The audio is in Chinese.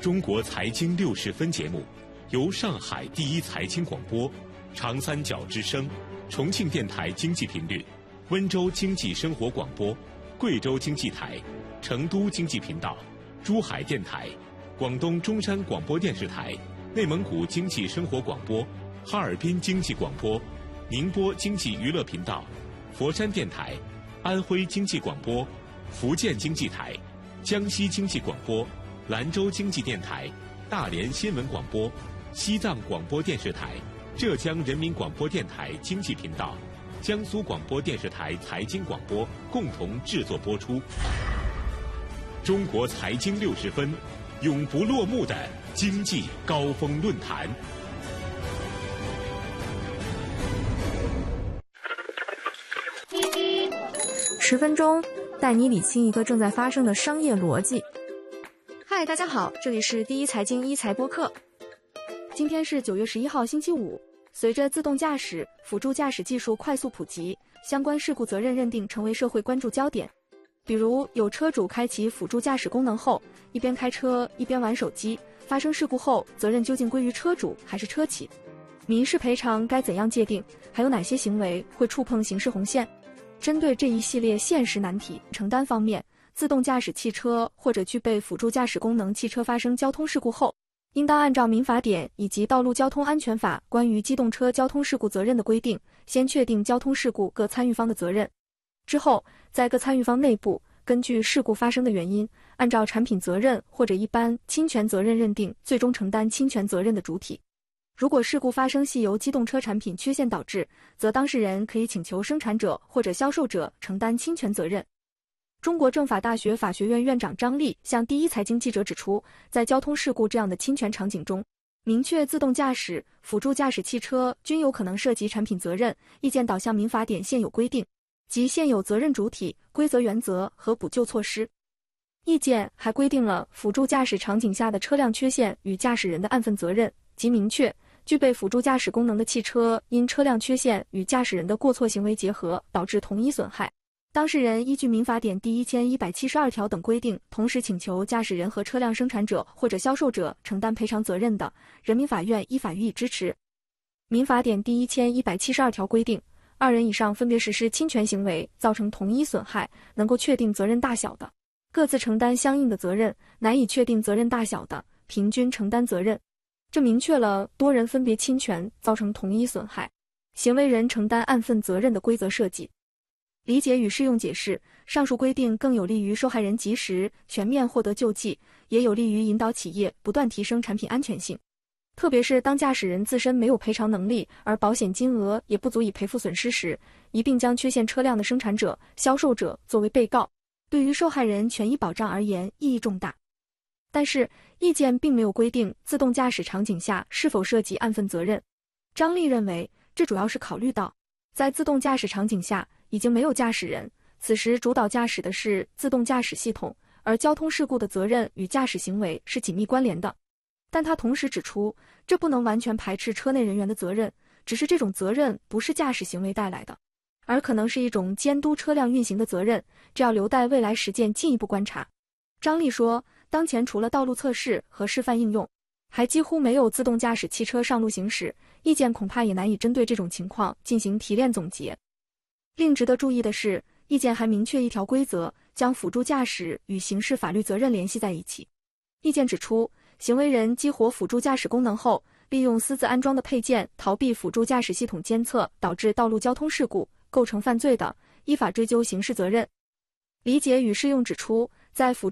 中国财经60分节目由上海第一财经广播、长三角之声、重庆电台经济频率、温州经济生活广播、贵州经济台、成都经济频道、珠海电台、广东中山广播电视台、内蒙古经济生活广播、哈尔滨经济广播、宁波经济娱乐频道、佛山电台、安徽经济广播、福建经济台、江西经济广播、兰州经济电台、大连新闻广播、西藏广播电视台、浙江人民广播电台经济频道、江苏广播电视台财经广播共同制作播出。中国财经60分，永不落幕的经济高峰论坛。 10分钟带你理清一个正在发生的商业逻辑。嗨，大家好，这里是第一财经一财播客。今天是9月11号星期五。随着自动驾驶、辅助驾驶技术快速普及，相关事故责任认定成为社会关注焦点。比如有车主开启辅助驾驶功能后，一边开车一边玩手机，发生事故后，责任究竟归于车主还是车企？民事赔偿该怎样界定？还有哪些行为会触碰刑事红线？针对这一系列现实难题，承担方面，自动驾驶汽车或者具备辅助驾驶功能汽车发生交通事故后，应当按照民法典以及道路交通安全法关于机动车交通事故责任的规定，先确定交通事故各参与方的责任。之后，在各参与方内部，根据事故发生的原因，按照产品责任或者一般侵权责任认定最终承担侵权责任的主体。如果事故发生系由机动车产品缺陷导致，则当事人可以请求生产者或者销售者承担侵权责任。中国政法大学法学院院长张力向第一财经记者指出，在交通事故这样的侵权场景中，明确自动驾驶、辅助驾驶汽车均有可能涉及产品责任，意见导向民法典现有规定及现有责任主体、规则原则和补救措施。意见还规定了辅助驾驶场景下的车辆缺陷与驾驶人的案份责任，即明确具备辅助驾驶功能的汽车因车辆缺陷与驾驶人的过错行为结合导致同一损害，当事人依据民法典第1172条等规定同时请求驾驶人和车辆生产者或者销售者承担赔偿责任的，人民法院依法予以支持。民法典第1172条规定，2人以上分别实施侵权行为造成同一损害，能够确定责任大小的，各自承担相应的责任；难以确定责任大小的，平均承担责任。这明确了多人分别侵权造成同一损害，行为人承担案份责任的规则设计。理解与适用解释，上述规定更有利于受害人及时、全面获得救济，也有利于引导企业不断提升产品安全性。特别是当驾驶人自身没有赔偿能力，而保险金额也不足以赔付损失时，一并将缺陷车辆的生产者、销售者作为被告，对于受害人权益保障而言意义重大。但是，意见并没有规定自动驾驶场景下是否涉及案份责任。张力认为，这主要是考虑到，在自动驾驶场景下已经没有驾驶人，此时主导驾驶的是自动驾驶系统，而交通事故的责任与驾驶行为是紧密关联的。但他同时指出，这不能完全排斥车内人员的责任，只是这种责任不是驾驶行为带来的，而可能是一种监督车辆运行的责任，这要留待未来实践进一步观察。张力说，当前除了道路测试和示范应用，还几乎没有自动驾驶汽车上路行驶，意见恐怕也难以针对这种情况进行提炼总结。另值得注意的是，意见还明确一条规则，将辅助驾驶与刑事法律责任联系在一起。意见指出，行为人激活辅助驾驶功能后，利用私自安装的配件逃避辅助驾驶系统监测，导致道路交通事故，构成犯罪的，依法追究刑事责任。理解与适用指出，在辅